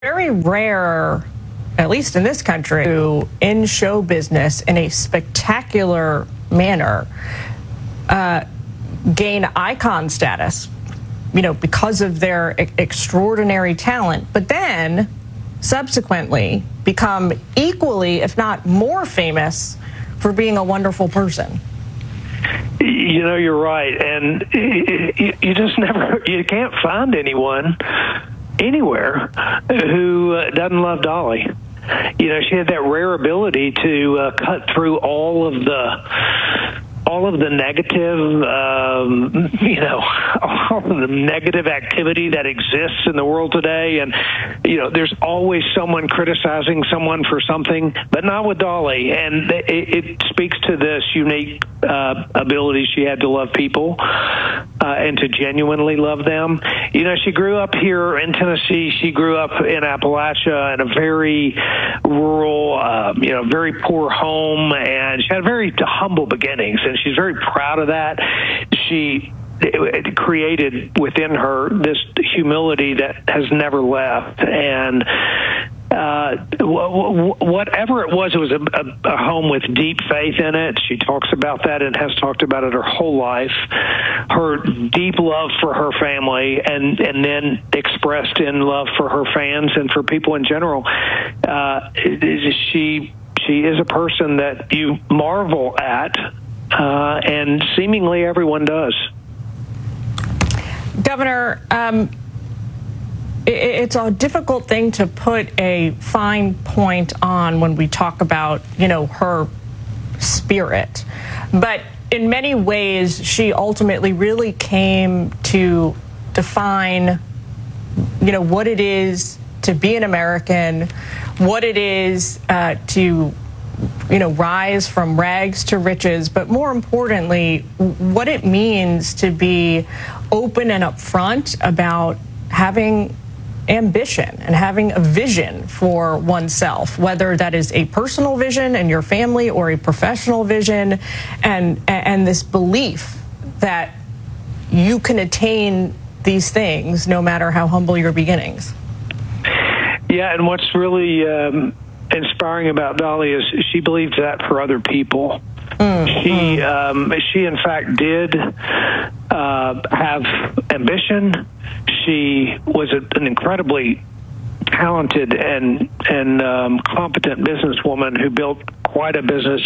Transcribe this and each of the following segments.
very rare, at least in this country, to in show business in a spectacular manner gain icon status, because of their extraordinary talent, but then subsequently become equally, if not more famous for being a wonderful person. You're right. And you can't find anyone anywhere who doesn't love Dolly. She had that rare ability to cut through all of the negative, all of the negative activity that exists in the world today. And, there's always someone criticizing someone for something, but not with Dolly. And it speaks to this unique ability she had to love people and to genuinely love them. She grew up here in Tennessee. She grew up in Appalachia in a very rural, very poor home, and she had very humble beginnings, and she's very proud of that. She created within her this humility that has never left, and whatever it was a home with deep faith in it. She talks about that and has talked about it her whole life. Her deep love for her family, and then expressed in love for her fans and for people in general. She is a person that you marvel at, and seemingly everyone does. Governor, it's a difficult thing to put a fine point on when we talk about, her spirit. But in many ways, she ultimately really came to define, what it is to be an American, what it is to rise from rags to riches, but more importantly, what it means to be open and upfront about having ambition and having a vision for oneself, whether that is a personal vision in your family or a professional vision, and this belief that you can attain these things no matter how humble your beginnings. Yeah, and what's really inspiring about Dolly is she believes that for other people. She in fact did have ambition. She was an incredibly talented and competent businesswoman who built quite a business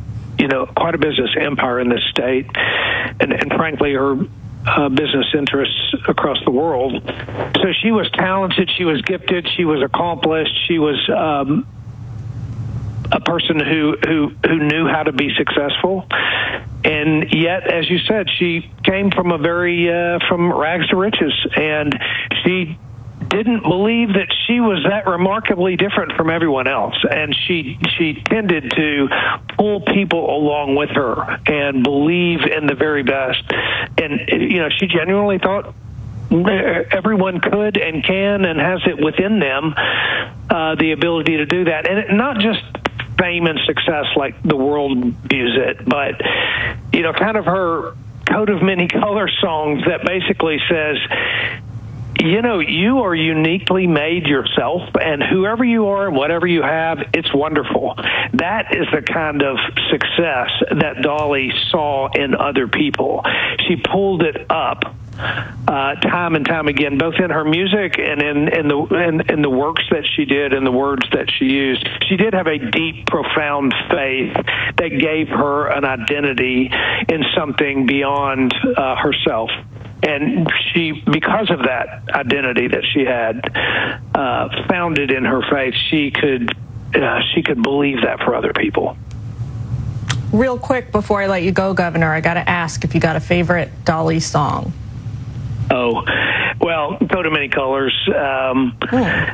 empire in this state, and frankly her business interests across the world. So she was talented, she was gifted, she was accomplished, she was a person who knew how to be successful. And yet, as you said, she came from from rags to riches, and she didn't believe that she was that remarkably different from everyone else. And she tended to pull people along with her and believe in the very best. And, she genuinely thought everyone could and can and has it within them, the ability to do that. And not just fame and success like the world views it, but, kind of her coat of many colors songs that basically says, you are uniquely made yourself, and whoever you are and whatever you have, it's wonderful. That is the kind of success that Dolly saw in other people. She pulled it up time and time again, both in her music and in the works that she did and the words that she used. She did have a deep, profound faith that gave her an identity in something beyond herself. And she, because of that identity that she had founded in her faith, she could believe that for other people. Real quick before I let you go, Governor, I got to ask if you got a favorite Dolly song. Oh, well, Coat of Many Colors, because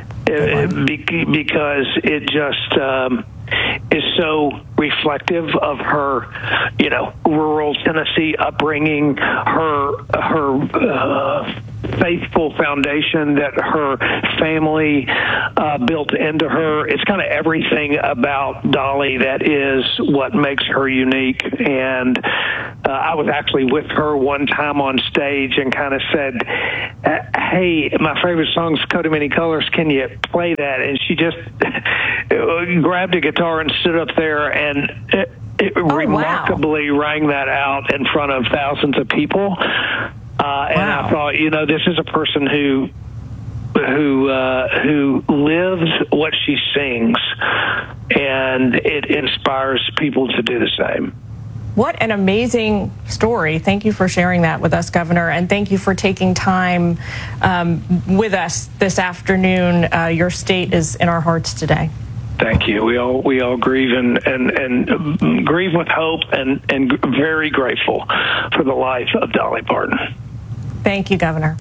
it just is so reflective of her, rural Tennessee upbringing, her faithful foundation that her family built into her. It's kind of everything about Dolly that is what makes her unique. And I was actually with her one time on stage and kind of said, hey, my favorite song's Coat of Many Colors. Can you play that? And she just grabbed a guitar and stood up there and it remarkably rang that out in front of thousands of people. And I thought, this is a person who lives what she sings, and it inspires people to do the same. What an amazing story. Thank you for sharing that with us, Governor, and thank you for taking time with us this afternoon. Your state is in our hearts today. Thank you. We all grieve and grieve with hope and very grateful for the life of Dolly Parton. Thank you, Governor.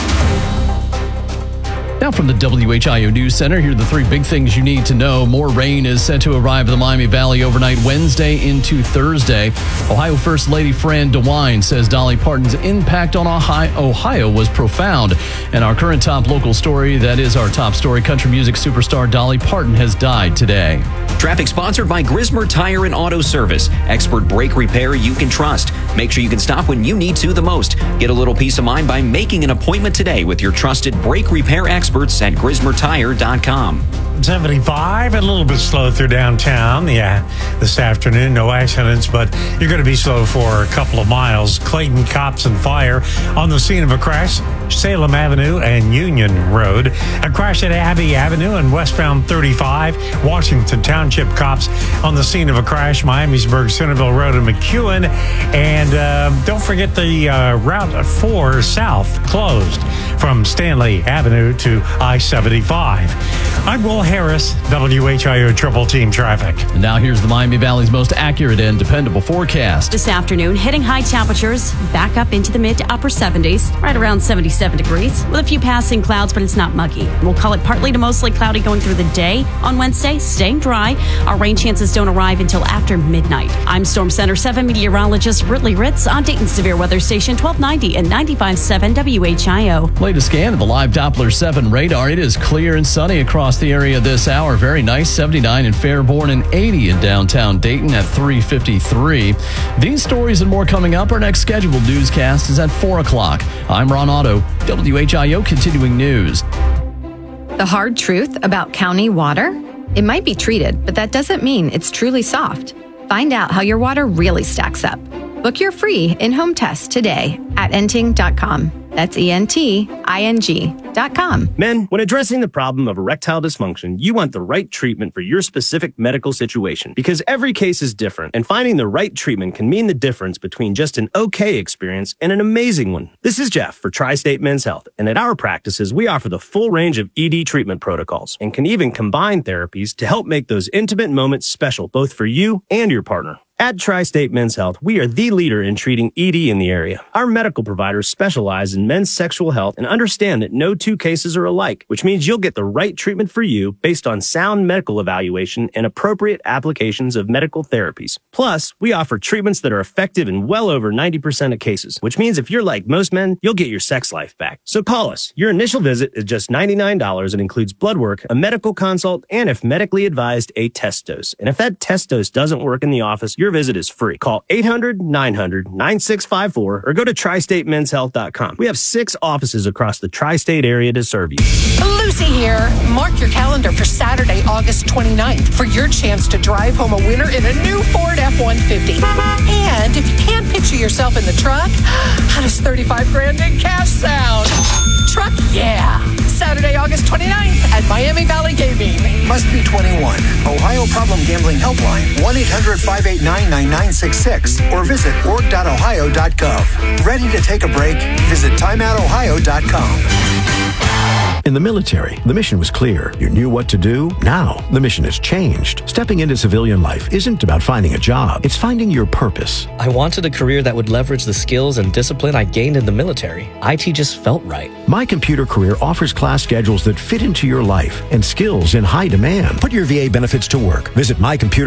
Now from the WHIO News Center, here are the three big things you need to know. More rain is set to arrive in the Miami Valley overnight Wednesday into Thursday. Ohio First Lady Fran DeWine says Dolly Parton's impact on Ohio was profound. And our current top local story, that is our top story, country music superstar Dolly Parton has died today. Traffic sponsored by Grismer Tire and Auto Service. Expert brake repair you can trust. Make sure you can stop when you need to the most. Get a little peace of mind by making an appointment today with your trusted brake repair experts at GrismerTire.com. 75, a little bit slow through downtown. This afternoon, no accidents, but you're going to be slow for a couple of miles. Clayton cops and fire on the scene of a crash, Salem Avenue and Union Road. A crash at Abbey Avenue and westbound 35. Washington Township cops on the scene of a crash, Miamisburg, Centerville Road and McEwen. And don't forget the Route 4 South closed from Stanley Avenue to I-75. I'm Will Harris, WHIO Triple Team Traffic. And now here's the Miami Valley's most accurate and dependable forecast. This afternoon, hitting high temperatures back up into the mid to upper 70s, right around 77 degrees, with a few passing clouds, but it's not muggy. We'll call it partly to mostly cloudy going through the day. On Wednesday, staying dry. Our rain chances don't arrive until after midnight. I'm Storm Center 7 meteorologist Britley Ritz on Dayton's Severe Weather Station 1290 and 95.7 WHIO. Latest scan of the live Doppler 7 radar. It is clear and sunny across the area this hour. Very nice. 79 in Fairborn and 80 in downtown Dayton at 3:53. These stories and more coming up. Our next scheduled newscast is at 4 o'clock. I'm Ron Otto, WHIO Continuing News. The hard truth about county water? It might be treated, but that doesn't mean it's truly soft. Find out how your water really stacks up. Book your free in-home test today at enting.com. That's ENTING.com. Men, when addressing the problem of erectile dysfunction, you want the right treatment for your specific medical situation because every case is different, and finding the right treatment can mean the difference between just an okay experience and an amazing one. This is Jeff for Tri-State Men's Health, and at our practices, we offer the full range of ED treatment protocols and can even combine therapies to help make those intimate moments special both for you and your partner. At Tri-State Men's Health, we are the leader in treating ED in the area. Our medical providers specialize in men's sexual health and understand that no two cases are alike, which means you'll get the right treatment for you based on sound medical evaluation and appropriate applications of medical therapies. Plus, we offer treatments that are effective in well over 90% of cases, which means if you're like most men, you'll get your sex life back. So call us. Your initial visit is just $99 and includes blood work, a medical consult, and if medically advised, a test dose. And if that test dose doesn't work in the office, your visit is free. Call 800-900-9654 or go to tristatemenshealth.com. We have 6 offices across the tri-state area to serve you. Lucy here. Mark your calendar for Saturday, August 29th for your chance to drive home a winner in a new Ford F-150. And if you can't picture yourself in the truck, how does 35 grand in cash sound? Truck, yeah. Saturday, August 29th at Miami Valley Gaming. Must be 21. Ohio Problem Gambling Helpline, 1-800-589-9966 or visit org.ohio.gov. Ready to take a break? Visit timeoutohio.com. In the military, the mission was clear. You knew what to do. Now, the mission has changed. Stepping into civilian life isn't about finding a job. It's finding your purpose. I wanted a career that would leverage the skills and discipline I gained in the military. IT just felt right. My Computer Career offers class schedules that fit into your life and skills in high demand. Put your VA benefits to work. Visit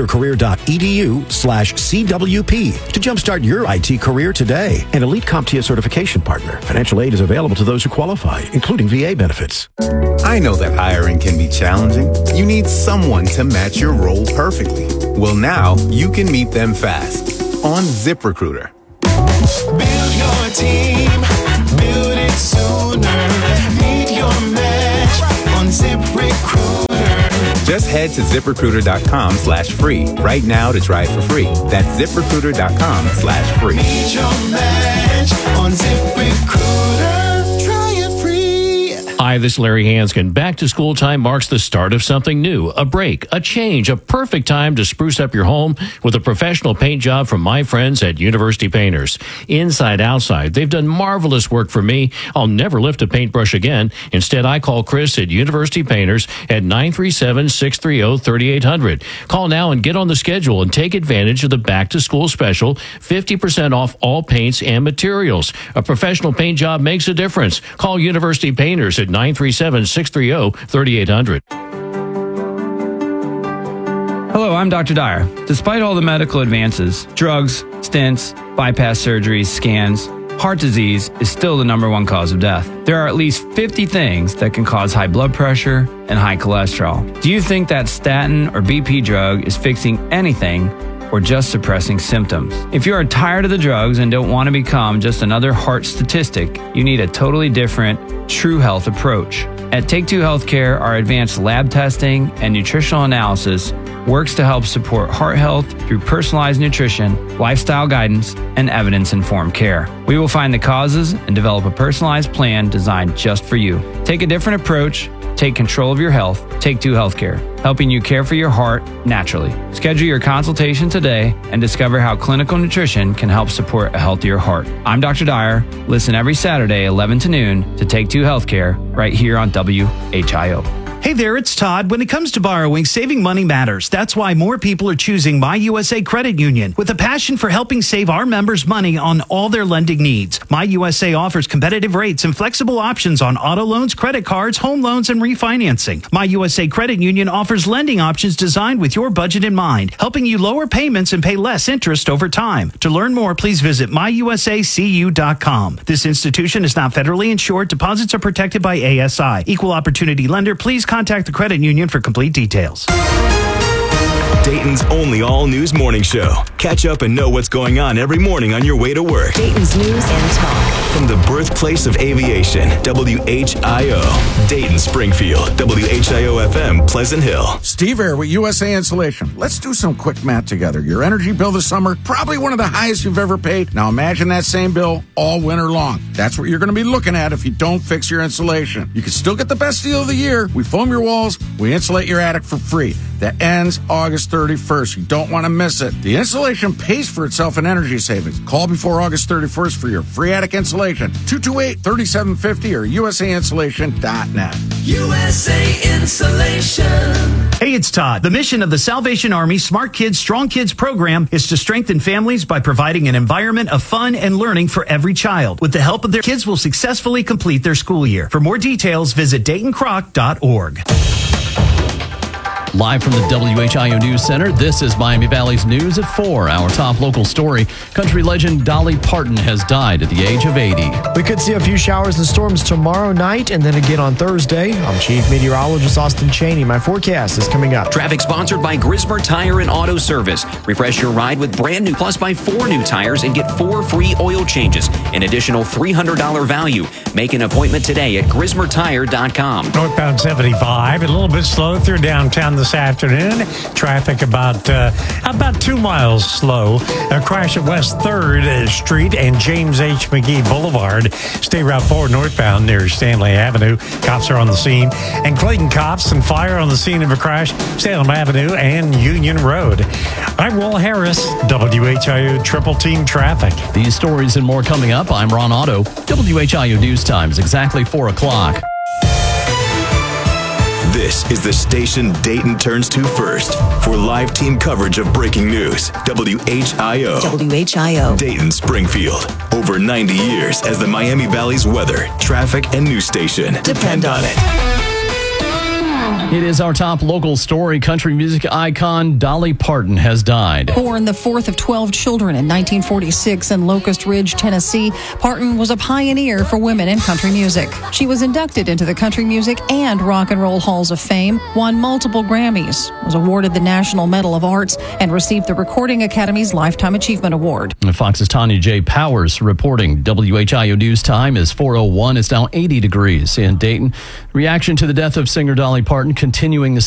mycomputercareer.edu/CWP to jumpstart your IT career today. An Elite CompTIA certification partner. Financial aid is available to those who qualify, including VA benefits. I know that hiring can be challenging. You need someone to match your role perfectly. Well, now you can meet them fast on ZipRecruiter. Build your team, build it sooner. Meet your match on ZipRecruiter. Just head to ZipRecruiter.com/free right now to try it for free. That's ZipRecruiter.com/free. Meet your match on ZipRecruiter. Try it free. Hi, this is Larry Hanskin. Back to school time marks the start of something new, a break, a change, a perfect time to spruce up your home with a professional paint job from my friends at University Painters. Inside, outside, they've done marvelous work for me. I'll never lift a paintbrush again. Instead, I call Chris at University Painters at 937-630-3800. Call now and get on the schedule and take advantage of the back to school special, 50% off all paints and materials. A professional paint job makes a difference. Call University Painters at 937-630-3800. Hello, I'm Dr. Dyer. Despite all the medical advances, drugs, stents, bypass surgeries, scans, heart disease is still the #1 cause of death. There are at least 50 things that can cause high blood pressure and high cholesterol. Do you think that statin or BP drug is fixing anything or just suppressing symptoms? If you are tired of the drugs and don't want to become just another heart statistic, you need a totally different, true health approach. At Take Two Healthcare, our advanced lab testing and nutritional analysis works to help support heart health through personalized nutrition, lifestyle guidance, and evidence-informed care. We will find the causes and develop a personalized plan designed just for you. Take a different approach. Take control of your health. Take Two Healthcare, helping you care for your heart naturally. Schedule your consultation today and discover how clinical nutrition can help support a healthier heart. I'm Dr. Dyer. Listen every Saturday, 11 to noon, to Take Two Healthcare right here on WHIO. Hey there, it's Todd. When it comes to borrowing, saving money matters. That's why more people are choosing My USA Credit Union with a passion for helping save our members money on all their lending needs. My USA offers competitive rates and flexible options on auto loans, credit cards, home loans, and refinancing. My USA Credit Union offers lending options designed with your budget in mind, helping you lower payments and pay less interest over time. To learn more, please visit myusacu.com. This institution is not federally insured. Deposits are protected by ASI. Equal opportunity lender. Please contact the credit union for complete details. Dayton's only all-news morning show. Catch up and know what's going on every morning on your way to work. Dayton's News and Talk. From the birthplace of aviation, WHIO. Dayton, Springfield, WHIO-FM, Pleasant Hill. Steve Air with USA Insulation. Let's do some quick math together. Your energy bill this summer, probably one of the highest you've ever paid. Now imagine that same bill all winter long. That's what you're going to be looking at if you don't fix your insulation. You can still get the best deal of the year. We foam your walls. We insulate your attic for free. That ends August 31st. You don't want to miss it. The insulation pays for itself in energy savings. Call before August 31st for your free attic insulation. 228-3750 or usainsulation.net. USA Insulation. Hey, it's Todd. The mission of the Salvation Army Smart Kids, Strong Kids program is to strengthen families by providing an environment of fun and learning for every child. With the help of their kids will successfully complete their school year. For more details, visit DaytonCroc.org. Live from the WHIO News Center, this is Miami Valley's News at 4. Our top local story, country legend Dolly Parton has died at the age of 80. We could see a few showers and storms tomorrow night and then again on Thursday. I'm Chief Meteorologist Austin Cheney. My forecast is coming up. Traffic sponsored by Grismer Tire and Auto Service. Refresh your ride with brand new plus buy 4 new tires and get 4 free oil changes. An additional $300 value. Make an appointment today at GrismerTire.com. Northbound 75, a little bit slow through downtown this afternoon. Traffic about 2 miles slow. A crash at West 3rd Street and James H. McGee Boulevard. State Route 4 northbound near Stanley Avenue. Cops are on the scene. And Clayton cops and fire on the scene of a crash, Salem Avenue and Union Road. I'm Will Harris, WHIO Triple Team Traffic. These stories and more coming up. I'm Ron Otto. WHIO News Times, exactly 4 o'clock. This is the station Dayton turns to first for live team coverage of breaking news. WHIO. WHIO. Dayton, Springfield. Over 90 years as the Miami Valley's weather, traffic, and news station. Depend on it. It is our top local story. Country music icon Dolly Parton has died. Born the fourth of 12 children in 1946 in Locust Ridge, Tennessee, Parton was a pioneer for women in country music. She was inducted into the Country Music and Rock and Roll Halls of Fame, won multiple Grammys, was awarded the National Medal of Arts, and received the Recording Academy's Lifetime Achievement Award. Fox's Tanya J. Powers reporting. WHIO news time is 4:01. It's now 80 degrees in Dayton. Reaction to the death of singer Dolly Parton continuing this